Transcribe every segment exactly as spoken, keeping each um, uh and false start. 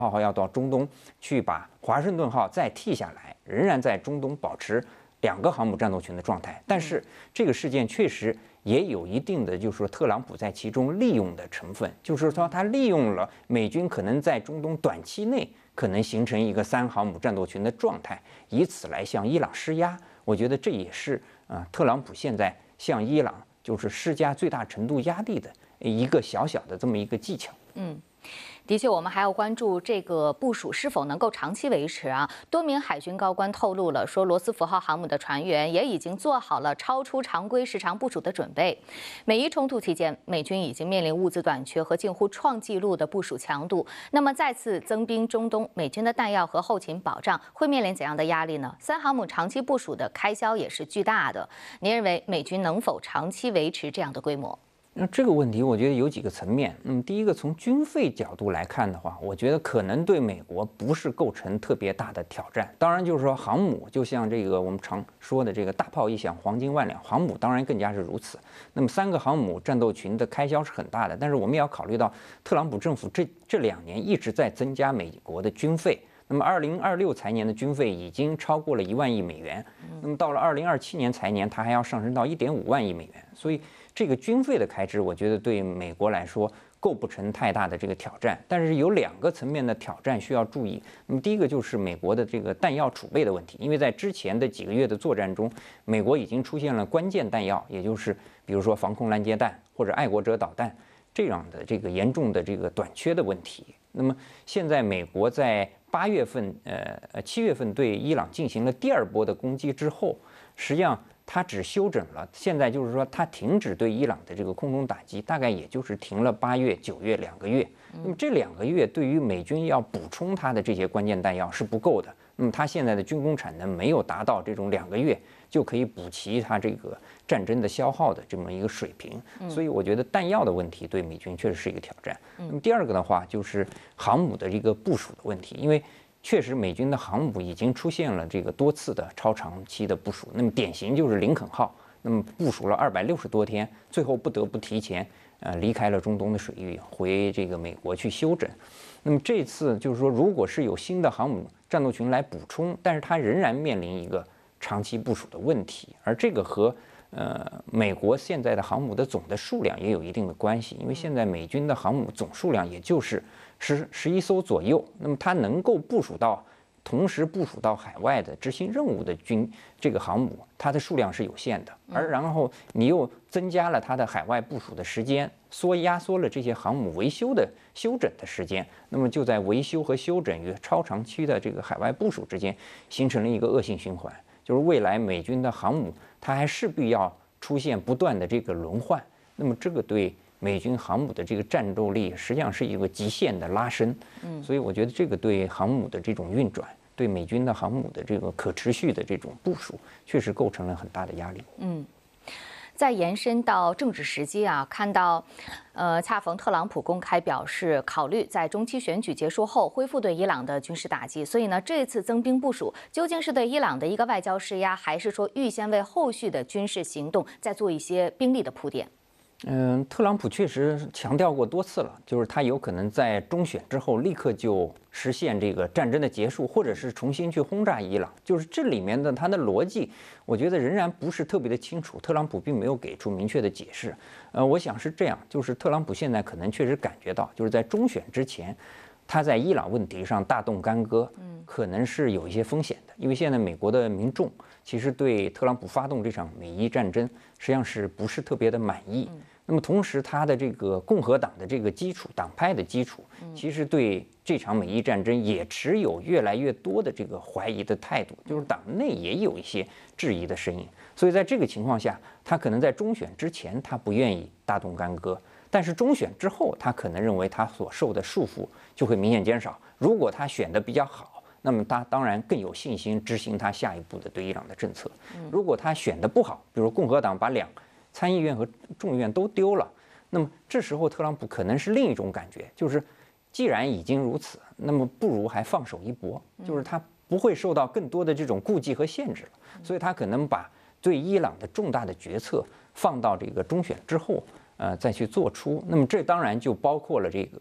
号要到中东去把华盛顿号再替下来，仍然在中东保持两个航母战斗群的状态。但是这个事件确实也有一定的，就是说特朗普在其中利用的成分，就是说他利用了美军可能在中东短期内可能形成一个三航母战斗群的状态，以此来向伊朗施压。我觉得这也是啊、呃，特朗普现在向伊朗就是施加最大程度压力的一个小小的这么一个技巧。 嗯。的确，我们还要关注这个部署是否能够长期维持啊。多名海军高官透露了，说罗斯福号航母的船员也已经做好了超出常规时长部署的准备。美伊冲突期间，美军已经面临物资短缺和近乎创纪录的部署强度。那么再次增兵中东，美军的弹药和后勤保障会面临怎样的压力呢？三航母长期部署的开销也是巨大的。您认为美军能否长期维持这样的规模？ 那这个问题，我觉得有几个层面。嗯，第一个从军费角度来看的话，我觉得可能对美国不是构成特别大的挑战。当然，就是说航母，就像这个我们常说的这个大炮一响，黄金万两，航母当然更加是如此。那么三个航母战斗群的开销是很大的，但是我们也要考虑到，特朗普政府这这两年一直在增加美国的军费。那么二零二六财年的军费已经超过了一万亿美元，那么到了二零二七年财年，它还要上升到一点五万亿美元，所以这个军费的开支，我觉得对美国来说构不成太大的这个挑战。但是有两个层面的挑战需要注意。那么第一个就是美国的这个弹药储备的问题，因为在之前的几个月的作战中，美国已经出现了关键弹药，也就是比如说防空拦截弹或者爱国者导弹这样的这个严重的这个短缺的问题。那么现在美国在八月份，呃呃七月份对伊朗进行了第二波的攻击之后，实际上它只休整了。现在就是说，它停止对伊朗的这个空中打击，大概也就是停了八月、九月两个月。那么这两个月对于美军要补充它的这些关键弹药是不够的。那么它现在的军工产能没有达到这种两个月就可以补齐它这个战争的消耗的这么一个水平，所以我觉得弹药的问题对美军确实是一个挑战。那么第二个的话就是航母的这个部署的问题，因为确实美军的航母已经出现了这个多次的超长期的部署，那么典型就是林肯号，那么部署了二百六十多天，最后不得不提前呃离开了中东的水域，回这个美国去休整。那么这次就是说，如果是有新的航母战斗群来补充，但是它仍然面临一个长期部署的问题，而这个和呃美国现在的航母的总的数量也有一定的关系，因为现在美军的航母总数量也就是十十一艘左右，那么它能够部署到同时部署到海外的执行任务的军这个航母，它的数量是有限的，而然后你又增加了它的海外部署的时间，缩压缩了这些航母维修的休整的时间，那么就在维修和休整与超长期的这个海外部署之间形成了一个恶性循环。就是未来美军的航母，它还势必要出现不断的这个轮换，那么这个对美军航母的这个战斗力实际上是一个极限的拉伸。嗯，所以我觉得这个对航母的这种运转，对美军的航母的这个可持续的这种部署，确实构成了很大的压力。 嗯。再延伸到政治时机啊，看到，呃，恰逢特朗普公开表示考虑在中期选举结束后恢复对伊朗的军事打击，所以呢，这次增兵部署究竟是对伊朗的一个外交施压，还是说预先为后续的军事行动再做一些兵力的铺垫？ 嗯，特朗普确实强调过多次了，就是他有可能在中选之后立刻就实现这个战争的结束，或者是重新去轰炸伊朗。就是这里面的他的逻辑，我觉得仍然不是特别的清楚。特朗普并没有给出明确的解释。呃，我想是这样，就是特朗普现在可能确实感觉到，就是在中选之前，他在伊朗问题上大动干戈，可能是有一些风险的。因为现在美国的民众其实对特朗普发动这场美伊战争，实际上是不是特别的满意。那么同时，他的这个共和党的这个基础党派的基础，其实对这场美伊战争也持有越来越多的这个怀疑的态度，就是党内也有一些质疑的声音。所以在这个情况下，他可能在中选之前他不愿意大动干戈，但是中选之后，他可能认为他所受的束缚就会明显减少。如果他选得比较好，那么他当然更有信心执行他下一步的对伊朗的政策。如果他选得不好，比如共和党把两参议院和众议院都丢了，那么这时候特朗普可能是另一种感觉，就是既然已经如此，那么不如还放手一搏，就是他不会受到更多的这种顾忌和限制了，所以他可能把对伊朗的重大的决策放到这个中选之后，呃，再去做出。那么这当然就包括了这个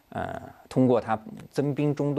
呃，通过它增兵中断。